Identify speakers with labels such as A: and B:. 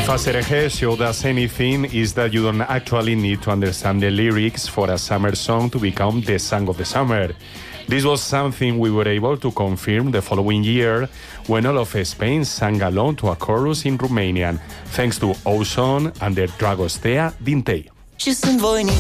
A: Fasereje showed us anything is that you don't actually need to understand the lyrics for a summer song to become the song of the summer. This was something we were able to confirm the following year when all of Spain sang along to a chorus in Romanian, thanks to Ozone and their Dragostea din tei.